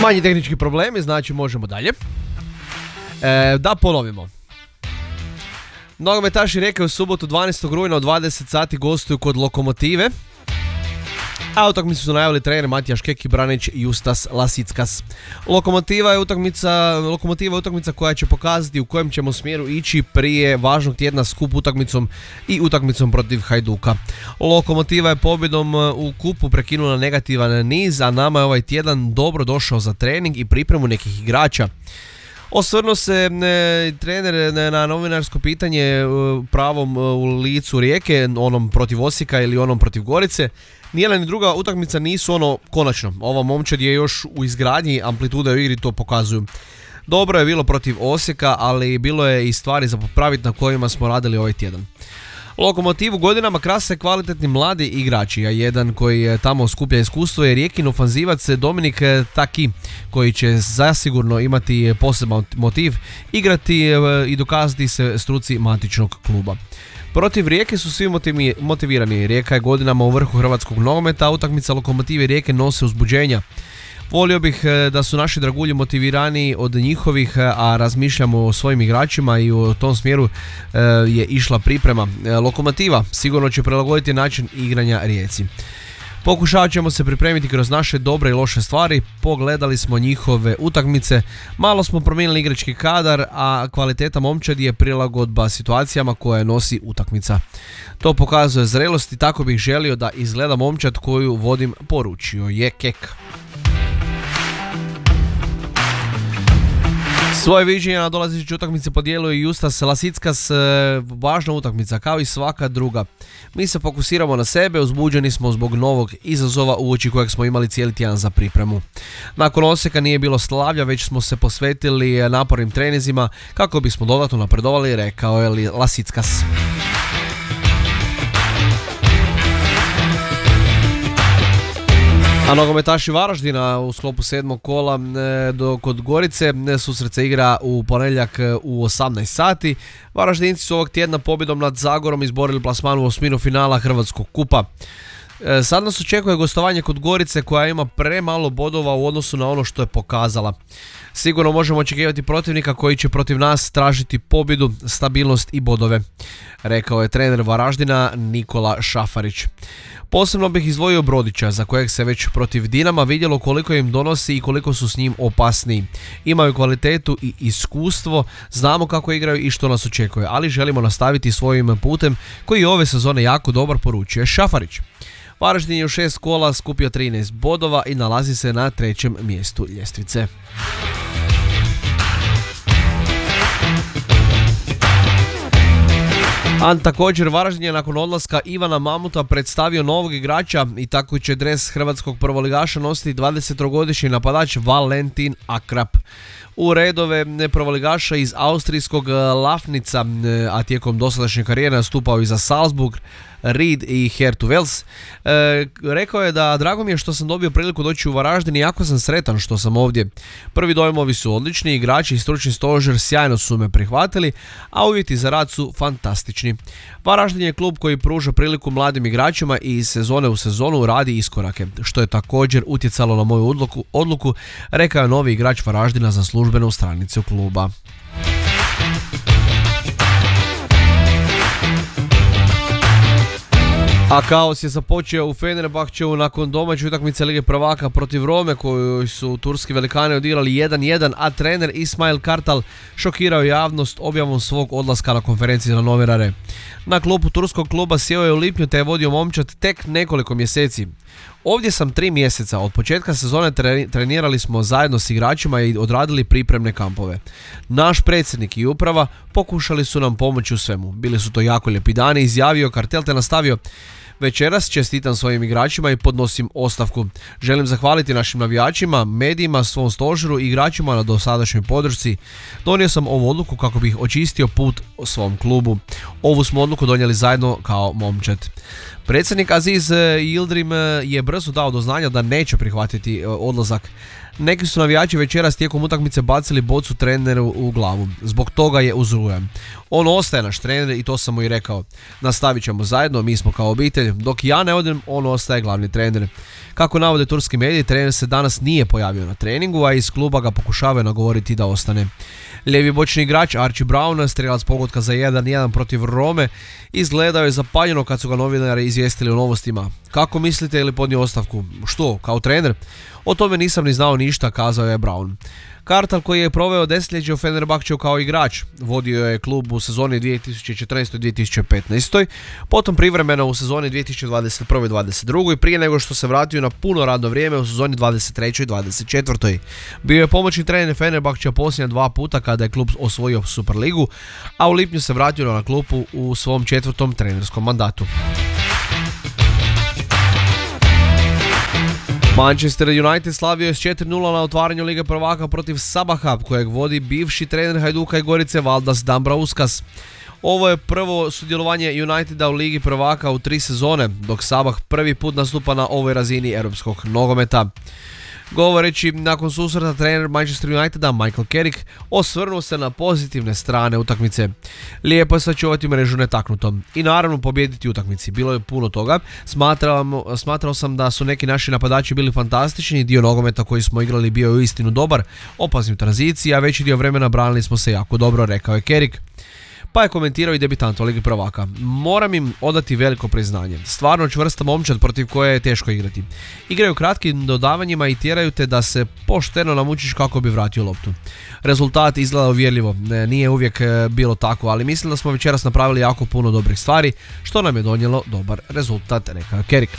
Manji tehnički problemi, znači možemo dalje. Da ponovimo. Nogometaši Rijeke u subotu 12. rujna od 20 sati gostuju kod Lokomotive. A utakmicu su najavili trener Matija Škeki, Branić i Justas Lasickas. Lokomotiva je utakmica koja će pokazati u kojem ćemo smjeru ići prije važnog tjedna s kup utakmicom i utakmicom protiv Hajduka. Lokomotiva je pobjedom u kupu prekinula negativan niz, a nama je ovaj tjedan dobro došao za trening i pripremu nekih igrača. Osvrnuo se trener na novinarsko pitanje pravom u licu Rijeke, onom protiv Osijeka ili onom protiv Gorice. Nijedna ni druga utakmica nisu ono konačno. Ova momčad je još u izgradnji, amplitude u igri to pokazuju. Dobro je bilo protiv Osijeka, ali bilo je i stvari za popraviti na kojima smo radili ovaj tjedan. Lokomotivu godinama krase kvalitetni mladi igrači, a jedan koji tamo skuplja iskustvo je Rijekin ofanzivac Dominik Taki, koji će zasigurno imati poseban motiv igrati i dokazati se struci matičnog kluba. Protiv Rijeke su svi motivirani. Rijeka je godinama u vrhu hrvatskog nogometa, a utakmica Lokomotive Rijeke nose uzbuđenja. Volio bih da su naši dragulji motivirani od njihovih, a razmišljamo o svojim igračima i u tom smjeru je išla priprema. Lokomotiva sigurno će prilagoditi način igranja Rijeci. Pokušavat ćemo se pripremiti kroz naše dobre i loše stvari, pogledali smo njihove utakmice, malo smo promijenili igrački kadar, a kvaliteta momčadi je prilagodba situacijama koje nosi utakmica. To pokazuje zrelost i tako bih želio da izgleda momčad koju vodim, poručio je Kek. Svoje viđenje na dolazeće utakmice podijelio i Justas Lasickas, važna utakmica kao i svaka druga. Mi se fokusiramo na sebe, uzbuđeni smo zbog novog izazova uoči kojeg smo imali cijeli tjedan za pripremu. Nakon Osijeka nije bilo slavlja, već smo se posvetili napornim treninzima kako bismo dodatno napredovali, rekao je Lasickas. A nogometaši Varaždina u sklopu 7. kola kod Gorice susret se igra u ponedjeljak u 18 sati. Varaždinci su ovog tjedna pobjedom nad Zagorom izborili plasman u osminu finala Hrvatskog kupa. Sad nas očekuje gostovanje kod Gorice koja ima premalo bodova u odnosu na ono što je pokazala. Sigurno možemo očekivati protivnika koji će protiv nas tražiti pobjedu, stabilnost i bodove, rekao je trener Varaždina Nikola Šafarić. Posebno bih izdvojio Brodića, za kojeg se već protiv Dinama vidjelo koliko im donosi i koliko su s njim opasniji. Imaju kvalitetu i iskustvo, znamo kako igraju i što nas očekuje, ali želimo nastaviti svojim putem koji je ove sezone jako dobar, poručuje Šafarić. Varaždin je u 6 kola skupio 13 bodova i nalazi se na 3. mjestu ljestvice. A također Varaždin je nakon odlaska Ivana Mamuta predstavio novog igrača i tako će dres hrvatskog prvoligaša nositi 20-godišnji napadač Valentin Akrap. U redove prvoligaša iz austrijskog Lafnica, a tijekom dosadašnje karijere nastupao i za Salzburg, Ried i Hertha Wels. Rekao je da drago mi je što sam dobio priliku doći u Varaždin i jako sam sretan što sam ovdje. Prvi dojmovi su odlični, igrači i stručni stožer sjajno su me prihvatili, a uvjeti za rad su fantastični. Varaždin je klub koji pruža priliku mladim igračima i iz sezone u sezonu radi iskorake, što je također utjecalo na moju odluku, rekao je novi igrač Varaždina za službenu stranicu kluba. A kaos je započeo u Fenerbahčevu nakon domaće utakmice Lige prvaka protiv Rome koju su turski velikani odigrali 1-1, a trener Ismail Kartal šokirao javnost objavom svog odlaska na konferenciji za novinare. Na klupu turskog kluba sjeo je u lipnju te je vodio momčad tek nekoliko mjeseci. Ovdje sam 3 mjeseca, od početka sezone trenirali smo zajedno s igračima i odradili pripremne kampove. Naš predsjednik i uprava pokušali su nam pomoći u svemu. Bili su to jako lijepi dani, izjavio Kartel te nastavio: večeras čestitam svojim igračima i podnosim ostavku. Želim zahvaliti našim navijačima, medijima, svom stožeru i igračima na dosadašnjoj podršci. Donio sam ovu odluku kako bih očistio put svom klubu. Ovu smo odluku donijeli zajedno kao momčad. Predsjednik Aziz Yildirim je brzo dao do znanja da neće prihvatiti odlazak. Neki su navijači večeras tijekom utakmice bacili bocu treneru u glavu. Zbog toga je uzrujan. On ostaje naš trener i to sam mu i rekao. Nastavit ćemo zajedno, mi smo kao obitelj. Dok ja ne odem, on ostaje glavni trener. Kako navode turski mediji, trener se danas nije pojavio na treningu, a iz kluba ga pokušavaju nagovoriti da ostane. Lijevi bočni igrač Archie Brown, strelac pogotka za 1-1 protiv Rome, izgledao je zapanjeno kad su ga novinari izvijestili o novostima. Kako mislite, je li podnio ostavku? Što, kao trener? O tome nisam ni znao ništa, kazao je Brown. Kartal, koji je proveo desetljeće u Fenerbahčeu kao igrač, vodio je klub u sezoni 2014-2015, potom privremeno u sezoni 2021-2022 i prije nego što se vratio na puno radno vrijeme u sezoni 23-24. Bio je pomoćni trener Fenerbahčea posljednja 2 puta kada je klub osvojio Superligu, a u lipnju se vratio na klupu u svom 4. trenerskom mandatu. Manchester United slavio je s 4-0 na otvaranju Lige prvaka protiv Sabaha, kojeg vodi bivši trener Hajduka i Gorice Valdas Dambrauskas. Ovo je prvo sudjelovanje Uniteda u Ligi prvaka u 3 sezone, dok Sabah prvi put nastupa na ovoj razini europskog nogometa. Govoreći nakon susreta, trener Manchester Uniteda Michael Carrick osvrnuo se na pozitivne strane utakmice. Lijepo je sačuvati mrežu netaknutom i naravno pobijediti utakmici. Bilo je puno toga. Smatrao sam da su neki naši napadači bili fantastični, dio nogometa koji smo igrali bio je uistinu dobar, opazni u tranziciji, a veći dio vremena branili smo se jako dobro, rekao je Carrick. Pa je komentirao i debitant u Ligi prvaka. Moram im odati veliko priznanje. Stvarno čvrsta momčad protiv koje je teško igrati. Igraju kratkim dodavanjima i tjeraju te da se pošteno namučiš kako bi vratio loptu. Rezultat izgleda uvjerljivo. Nije uvijek bilo tako, ali mislim da smo večeras napravili jako puno dobrih stvari, što nam je donijelo dobar rezultat, rekao Carrick.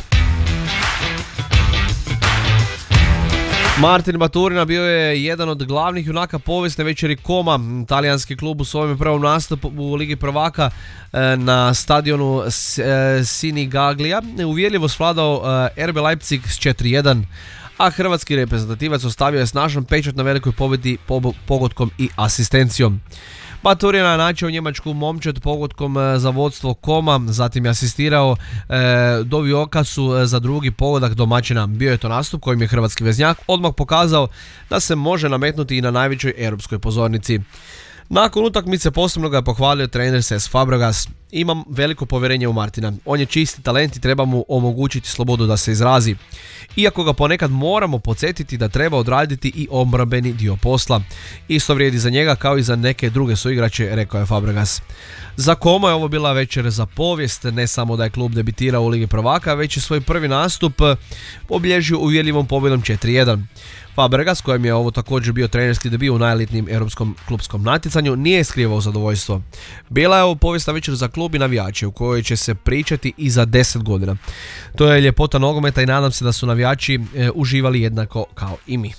Martin Baturina bio je jedan od glavnih junaka povijesne večeri Koma. Talijanski klub u svojem prvom nastupu u Ligi prvaka na stadionu Sinigaglija uvjerljivo svladao RB Leipzig s 4-1, a hrvatski reprezentativac ostavio je snažan pečat na velikoj pobjedi pogodkom i asistencijom. Baturina je načeo njemačku momčad pogodkom za vodstvo Koma, zatim je asistirao Dovi Okasu za drugi pogodak domaćina. Bio je to nastup kojim je hrvatski veznjak odmah pokazao da se može nametnuti i na najvećoj europskoj pozornici. Nakon utakmice posebno ga je pohvalio trener Cesc Fabregas. Imam veliko povjerenje u Martina. On je čisti talent i treba mu omogućiti slobodu da se izrazi. Iako ga ponekad moramo podsjetiti da treba odraditi i obrambeni dio posla. Isto vrijedi za njega kao i za neke druge suigrače, rekao je Fabregas. Za Koma je ovo bila večer za povijest, ne samo da je klub debitirao u Ligi prvaka, već i svoj prvi nastup obilježio uvjerljivom pobjedom 4-1. Fabregas, kojem je ovo također bio trenerski debut u najelitnijem europskom klubskom natjecanju, nije skrivao zadovoljstvo. Bila je ovo povijesna večer za klub i navijače u kojoj će se pričati i za 10 godina. To je ljepota nogometa i nadam se da su navijači uživali jednako kao i mi.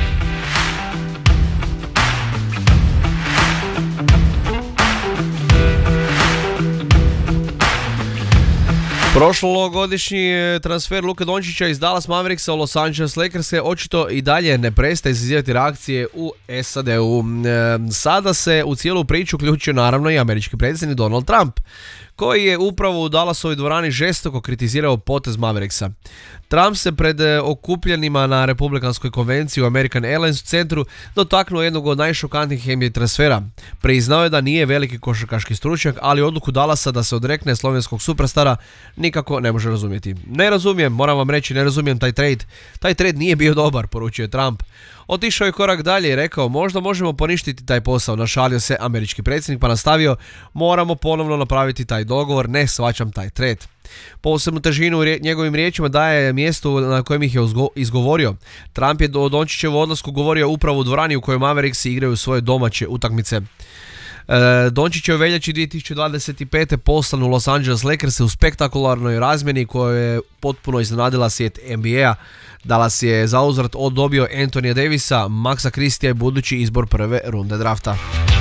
Prošlogodišnji transfer Luke Dončića iz Dallas Mavericksa u Los Angeles Lakerse očito i dalje ne prestaje izazivati reakcije u SAD-u. Sada se u cijelu priču uključio naravno i američki predsjednik Donald Trump, koji je upravo u Dallasovoj dvorani žestoko kritizirao potez Mavericksa. Trump se pred okupljenima na republikanskoj konvenciji u American Airlines centru dotaknuo jednog od najšokantnijih NBA transfera. Priznao je da nije veliki košarkaški stručnjak, ali odluku Dallasa da se odrekne slovenskog superstara nikako ne može razumjeti. Ne razumijem, moram vam reći, ne razumijem taj trade. Taj trade nije bio dobar, poručio Trump. Otišao je korak dalje i rekao, možda možemo poništiti taj posao, našalio se američki predsjednik pa nastavio, moramo ponovno napraviti taj dogovor, ne shvaćam taj trade. Posebnu težinu njegovim riječima daje mjestu na kojem ih je izgovorio. Trump je o Dončićevu odlasku govorio upravo u dvorani u kojoj Mavericksi igraju svoje domaće utakmice. Dončić je u veljači 2025. poslan u Los Angeles Lakers u spektakularnoj razmjeni koja je potpuno iznenadila svijet NBA. Dallas je zauzvrat dobio Anthonyja Davisa, Maxa Christija i budući izbor prve runde drafta.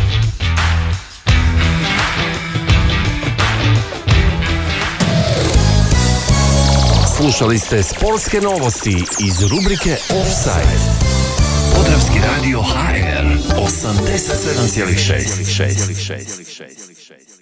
Slušali ste sportske novosti iz rubrike Offside. Podravski radio HR 87,6.